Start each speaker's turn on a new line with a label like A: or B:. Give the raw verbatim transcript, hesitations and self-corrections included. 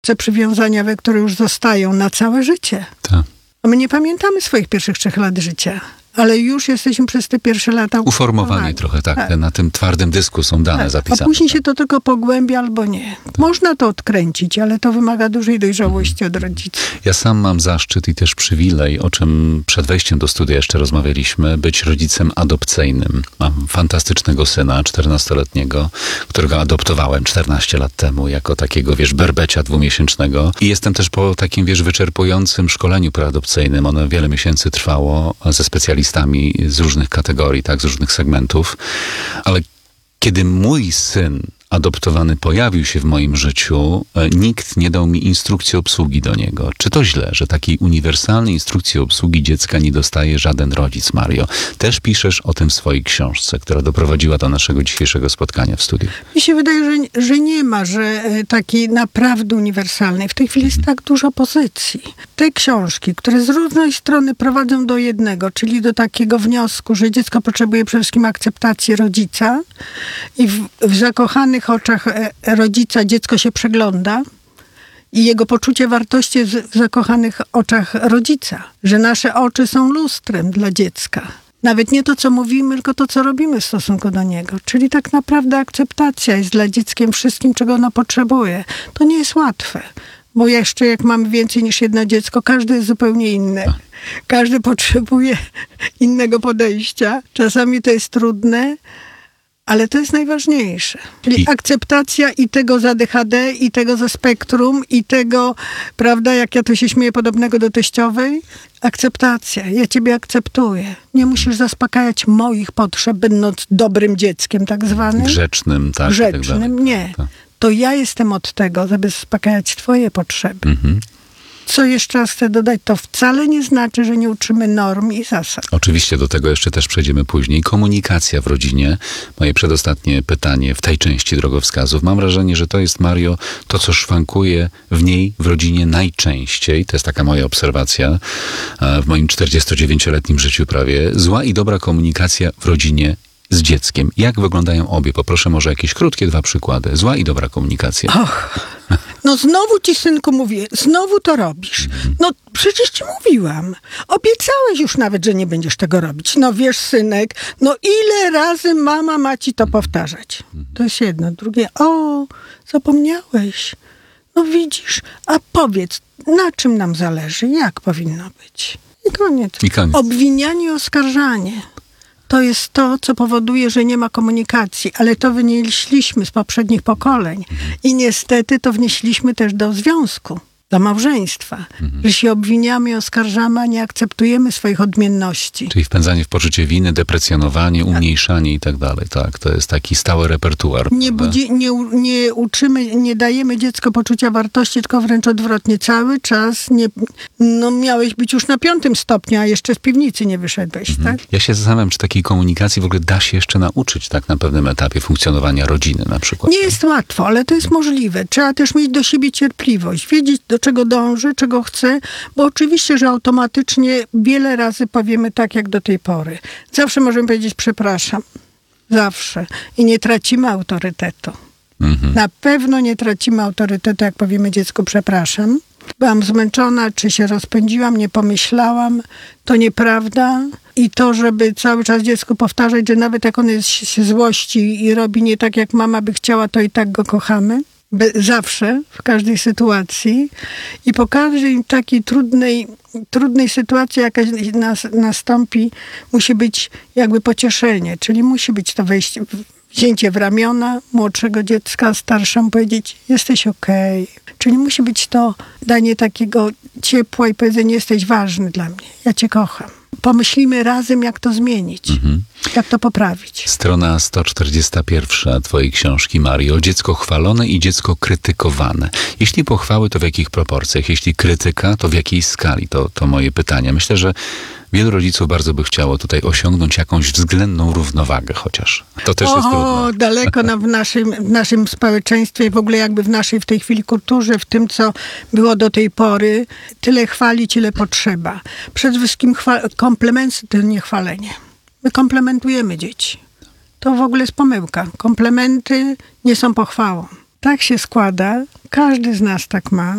A: te przywiązania, które już zostają na całe życie.
B: Tak.
A: My nie pamiętamy swoich pierwszych trzech lat życia, ale już jesteśmy przez te pierwsze lata
B: uformowani trochę, tak. tak. Na tym twardym dysku są dane
A: tak.
B: zapisane.
A: A później
B: tak.
A: się to tylko pogłębia albo nie. Tak. Można to odkręcić, ale to wymaga dużej dojrzałości mhm. od rodziców.
B: Ja sam mam zaszczyt i też przywilej, o czym przed wejściem do studia jeszcze rozmawialiśmy, być rodzicem adopcyjnym. Mam fantastycznego syna, czternastoletniego, którego adoptowałem czternaście lat temu, jako takiego, wiesz, berbecia dwumiesięcznego. I jestem też po takim, wiesz, wyczerpującym szkoleniu preadopcyjnym. Ono wiele miesięcy trwało ze specjalistami z różnych kategorii, tak, z różnych segmentów. Ale kiedy mój syn adoptowany pojawił się w moim życiu, nikt nie dał mi instrukcji obsługi do niego. Czy to źle, że takiej uniwersalnej instrukcji obsługi dziecka nie dostaje żaden rodzic, Mario? Też piszesz o tym w swojej książce, która doprowadziła do naszego dzisiejszego spotkania w studiu.
A: Mi się wydaje, że, że nie ma, że takiej naprawdę uniwersalnej. W tej chwili jest tak dużo pozycji. Te książki, które z różnej strony prowadzą do jednego, czyli do takiego wniosku, że dziecko potrzebuje przede wszystkim akceptacji rodzica i w, w zakochanych oczach rodzica dziecko się przegląda i jego poczucie wartości jest w zakochanych oczach rodzica. Że nasze oczy są lustrem dla dziecka. Nawet nie to, co mówimy, tylko to, co robimy w stosunku do niego. Czyli tak naprawdę akceptacja jest dla dzieckiem wszystkim, czego ono potrzebuje. To nie jest łatwe. Bo jeszcze jak mamy więcej niż jedno dziecko, każdy jest zupełnie inny. Każdy potrzebuje innego podejścia. Czasami to jest trudne, ale to jest najważniejsze. Czyli I... akceptacja i tego z A D H D, i tego ze spektrum, i tego, prawda, jak ja to się śmieję, podobnego do teściowej. Akceptacja. Ja ciebie akceptuję. Nie musisz zaspokajać moich potrzeb, będąc dobrym dzieckiem, tak zwanym.
B: Grzecznym, tak.
A: Grzecznym,
B: tak
A: nie.
B: Tak.
A: To ja jestem od tego, żeby zaspokajać twoje potrzeby. Mhm. Co jeszcze raz chcę dodać, to wcale nie znaczy, że nie uczymy norm i zasad.
B: Oczywiście do tego jeszcze też przejdziemy później. Komunikacja w rodzinie. Moje przedostatnie pytanie w tej części drogowskazów. Mam wrażenie, że to jest, Mario, to, co szwankuje w niej, w rodzinie najczęściej. To jest taka moja obserwacja w moim czterdziestodziewięcioletnim życiu prawie. Zła i dobra komunikacja w rodzinie z dzieckiem. Jak wyglądają obie? Poproszę może jakieś krótkie dwa przykłady. Zła i dobra komunikacja.
A: Och, no znowu ci, synku, mówię, znowu to robisz. No przecież ci mówiłam. Obiecałeś już nawet, że nie będziesz tego robić. No wiesz, synek, no ile razy mama ma ci to powtarzać? To jest jedno. Drugie, o, zapomniałeś. No widzisz, a powiedz, na czym nam zależy? Jak powinno być? I koniec.
B: I koniec.
A: Obwinianie i oskarżanie. To jest to, co powoduje, że nie ma komunikacji, ale to wynieśliśmy z poprzednich pokoleń i niestety to wnieśliśmy też do związku, do małżeństwa, mhm. że się obwiniamy i oskarżamy, a nie akceptujemy swoich odmienności.
B: Czyli wpędzanie w poczucie winy, deprecjonowanie, umniejszanie i tak dalej. Tak, to jest taki stały repertuar.
A: Nie, budzi, nie, nie uczymy, nie dajemy dziecku poczucia wartości, tylko wręcz odwrotnie. Cały czas nie, no miałeś być już na piątym stopniu, a jeszcze z piwnicy nie wyszedłeś, mhm. tak?
B: Ja się zastanawiam, czy takiej komunikacji w ogóle da się jeszcze nauczyć, tak, na pewnym etapie funkcjonowania rodziny na przykład.
A: Nie jest łatwo, ale to jest możliwe. Trzeba też mieć do siebie cierpliwość, wiedzieć, do czego dąży, czego chce, bo oczywiście, że automatycznie wiele razy powiemy tak, jak do tej pory. Zawsze możemy powiedzieć przepraszam. Zawsze. I nie tracimy autorytetu. Mhm. Na pewno nie tracimy autorytetu, jak powiemy dziecku przepraszam. Byłam zmęczona, czy się rozpędziłam, nie pomyślałam. To nieprawda. I to, żeby cały czas dziecku powtarzać, że nawet jak on jest, się złości i robi nie tak, jak mama by chciała, to i tak go kochamy. Be, zawsze, w każdej sytuacji. I po każdej takiej trudnej, trudnej sytuacji, jaka nas, nastąpi, musi być jakby pocieszenie. Czyli musi być to wejście, wzięcie w ramiona młodszego dziecka, starszemu powiedzieć, jesteś okej. Okay. Czyli musi być to danie takiego ciepła i powiedzenie, jesteś ważny dla mnie, ja cię kocham. Pomyślimy razem, jak to zmienić. Mhm. Jak to poprawić.
B: Strona sto czterdziesta jedna twojej książki, Mario. Dziecko chwalone i dziecko krytykowane. Jeśli pochwały, to w jakich proporcjach? Jeśli krytyka, to w jakiej skali? To, to moje pytanie. Myślę, że wielu rodziców bardzo by chciało tutaj osiągnąć jakąś względną równowagę chociaż. To też
A: Oho,
B: jest trudne.
A: daleko nam w naszym, w naszym społeczeństwie, w ogóle jakby w naszej w tej chwili kulturze, w tym, co było do tej pory, tyle chwalić, ile potrzeba. Przede wszystkim chwa- komplementy to nie chwalenie. My komplementujemy dzieci. To w ogóle jest pomyłka. Komplementy nie są pochwałą. Tak się składa, każdy z nas tak ma,